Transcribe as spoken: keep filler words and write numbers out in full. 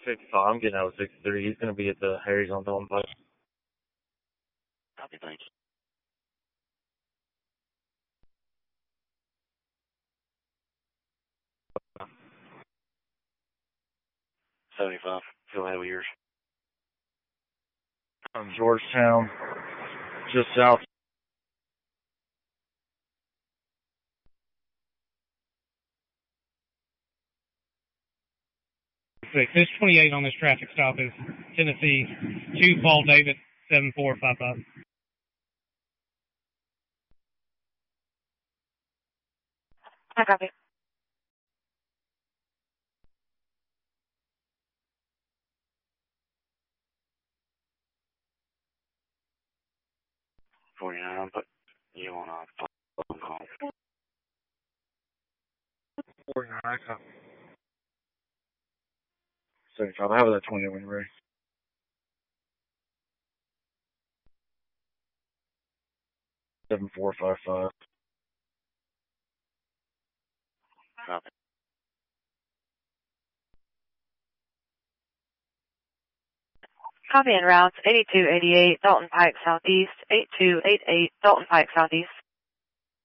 six five. I'm getting out of six three. He's going to be at the Harry's on Dalton Pike. Copy, thanks. seventy-five. Feel ahead of yours. Um, Georgetown, just south. six twenty-eight on this traffic stop is Tennessee two Paul David seven four five five. I copy. forty-nine, I'll put you on a phone call. forty-nine, I copy. seventy-five, I have that twenty when you're ready. seven four five five. Copy. Copy en routes eighty-two eighty-eight Dalton Pike Southeast, eighty-two eighty-eight Dalton Pike Southeast.